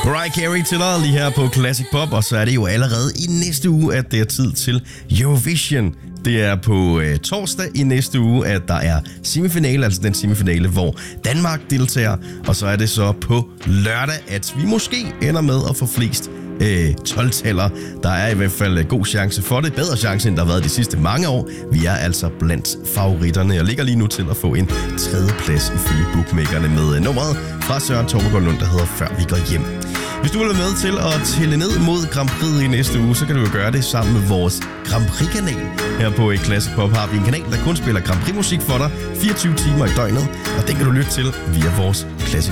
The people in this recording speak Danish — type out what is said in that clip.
Mariah Carey til dig lige her på Classic Pop, og så er det jo allerede i næste uge, at det er tid til Eurovision. Det er på torsdag i næste uge, at der er semifinale, altså den semifinale, hvor Danmark deltager. Og så er det så på lørdag, at vi måske ender med at få flest 12-tæller. Der er i hvert fald god chance for det. Bedre chance, end der har været de sidste mange år. Vi er altså blandt favoritterne. Jeg ligger lige nu til at få en 3. plads ifølge bookmakerne med nummeret fra Søren Torbegaard Lund, der hedder Før vi går hjem. Hvis du vil være med til at tælle ned mod Grand Prix i næste uge, så kan du jo gøre det sammen med vores Grand Prix-kanal. Her på Classic Pop har vi en kanal, der kun spiller Grand Prix-musik for dig 24 timer i døgnet, og den kan du lytte til via vores Classic